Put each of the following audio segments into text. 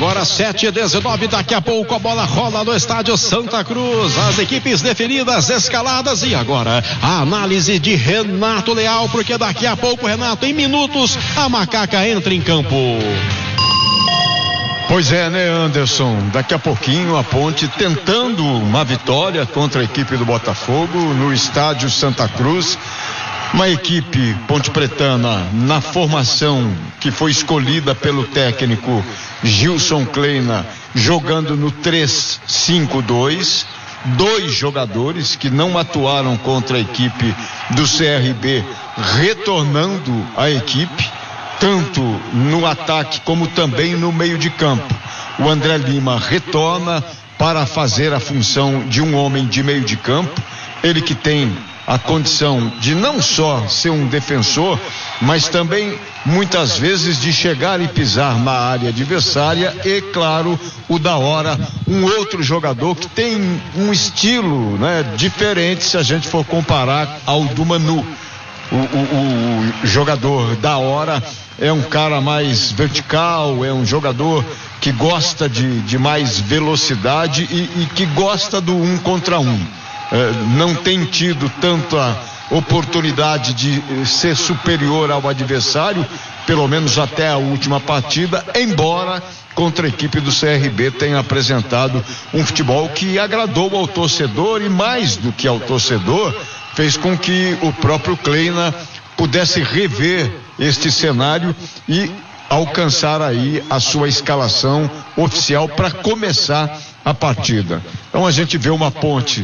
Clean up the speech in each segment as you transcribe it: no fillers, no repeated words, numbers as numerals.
agora 7h19, daqui a pouco a bola rola no estádio Santa Cruz, as equipes definidas, escaladas, e agora a análise de Renato Leal, porque daqui a pouco, Renato, em minutos, a Macaca entra em campo. Pois é, né, Anderson? Daqui a pouquinho a Ponte tentando uma vitória contra a equipe do Botafogo no estádio Santa Cruz. Uma equipe ponte-pretana na formação que foi escolhida pelo técnico Gilson Kleina, jogando no 3-5-2. 2 jogadores que não atuaram contra a equipe do CRB, retornando à equipe, tanto no ataque como também no meio de campo. O André Lima retorna para fazer a função de um homem de meio de campo, ele que tem a condição de não só ser um defensor, mas também muitas vezes de chegar e pisar na área adversária. E claro, o Da Hora, um outro jogador que tem um estilo, né, diferente se a gente for comparar ao do Manu. O jogador Da Hora é um cara mais vertical, é um jogador que gosta de mais velocidade e que gosta do 1 contra 1. Não tem tido tanta oportunidade de ser superior ao adversário, pelo menos até a última partida, embora contra a equipe do CRB tenha apresentado um futebol que agradou ao torcedor, e mais do que ao torcedor, fez com que o próprio Kleina pudesse rever este cenário e alcançar aí a sua escalação oficial para começar a partida. Então a gente vê uma Ponte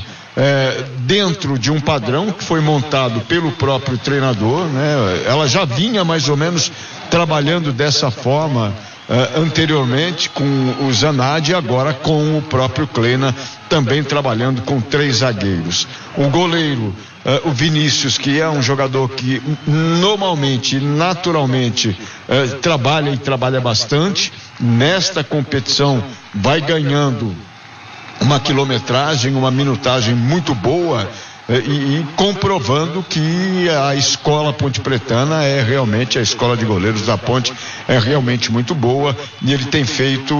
dentro de um padrão que foi montado pelo próprio treinador, né? Ela já vinha mais ou menos trabalhando dessa forma anteriormente com o Zanardi, agora com o próprio Kleina também trabalhando com 3 zagueiros. O goleiro, o Vinícius, que é um jogador que normalmente, naturalmente trabalha bastante. Nesta competição vai ganhando uma quilometragem, uma minutagem muito boa, e comprovando que a escola ponte-pretana é realmente, a escola de goleiros da Ponte é realmente muito boa, e ele tem feito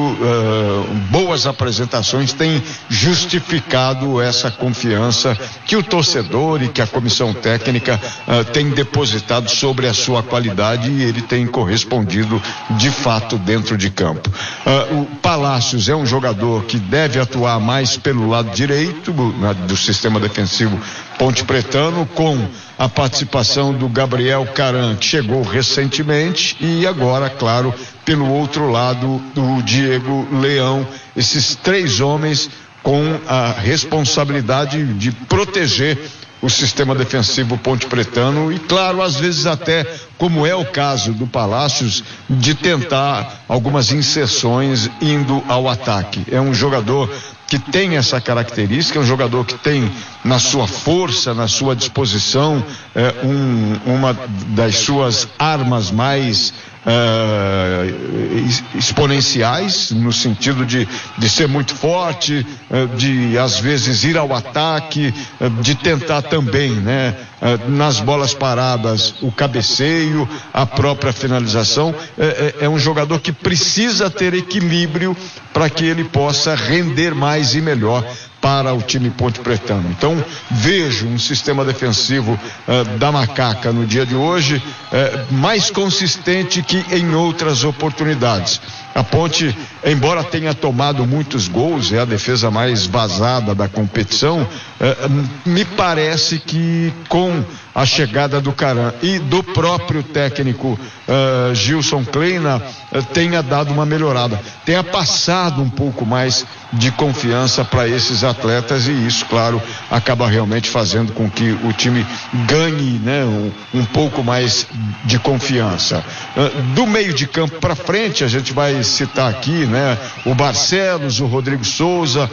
boas apresentações, tem justificado essa confiança que o torcedor e que a comissão técnica tem depositado sobre a sua qualidade, e ele tem correspondido de fato dentro de campo. O Palácios é um jogador que deve atuar mais pelo lado direito do sistema defensivo ponte-pretano, com a participação do Gabriel Caran, que chegou recentemente, e agora, claro, pelo outro lado, do Diego Leão. Esses 3 homens com a responsabilidade de proteger o sistema defensivo ponte-pretano e, claro, às vezes até, como é o caso do Palácios, de tentar algumas inserções indo ao ataque. É um jogador que tem essa característica, é um jogador que tem na sua força, na sua disposição, uma das suas armas mais exponenciais, no sentido de ser muito forte, de às vezes ir ao ataque, de tentar também, né, nas bolas paradas, o cabeceio, a própria finalização. É um jogador que precisa ter equilíbrio para que ele possa render mais e melhor para o time ponte-pretano. Então vejo um sistema defensivo da Macaca no dia de hoje mais consistente que em outras oportunidades. A Ponte, embora tenha tomado muitos gols, é a defesa mais vazada da competição, me parece que com a chegada do Caran e do próprio técnico Gilson Kleina, tenha dado uma melhorada, tenha passado um pouco mais de confiança para esses atletas, e isso, claro, acaba realmente fazendo com que o time ganhe, né, um pouco mais de confiança. Do meio de campo para frente, a gente vai citar aqui, né, o Barcelos, o Rodrigo Souza,